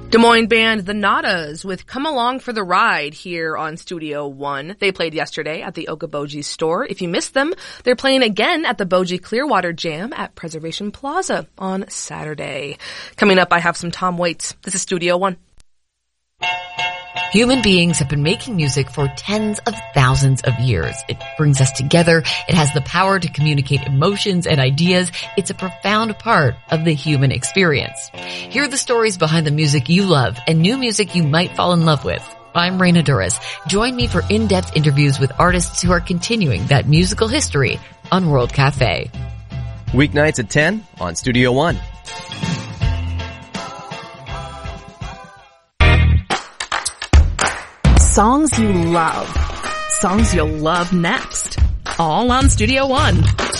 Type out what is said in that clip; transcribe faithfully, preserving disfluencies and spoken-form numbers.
Des Moines band The Nadas with Come Along for the Ride here on Studio One. They played yesterday at the Okoboji store. If you missed them, they're playing again at the Boji Clearwater Jam at Preservation Plaza on Saturday. Coming up, I have some Tom Waits. This is Studio One. Human beings have been making music for tens of thousands of years. It brings us together. It has the power to communicate emotions and ideas. It's a profound part of the human experience. Hear the stories behind the music you love and new music you might fall in love with. I'm Raina Duras. Join me for in-depth interviews with artists who are continuing that musical history on World Cafe. Weeknights at ten on Studio One. Songs you love. Songs you'll love next. All on Studio One.